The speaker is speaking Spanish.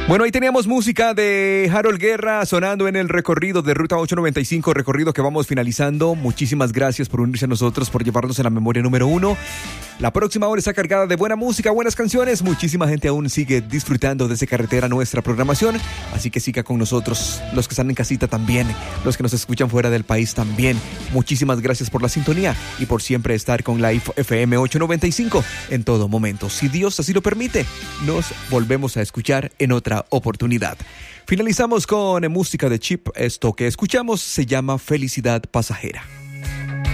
Bueno, ahí teníamos música de Harold Guerra sonando en el recorrido de Ruta 895, recorrido que vamos finalizando. Muchísimas gracias por unirse a nosotros, por llevarnos en la memoria número 1. La próxima hora está cargada de buena música, buenas canciones. Muchísima gente aún sigue disfrutando desde carretera nuestra programación, así que siga con nosotros. Los que están en casita también, los que nos escuchan fuera del país también. Muchísimas gracias por la sintonía y por siempre estar con la FM 895 en todo momento. Si Dios así lo permite, nos volvemos a escuchar en otra oportunidad. Finalizamos con música de Chip. Esto que escuchamos se llama Felicidad Pasajera.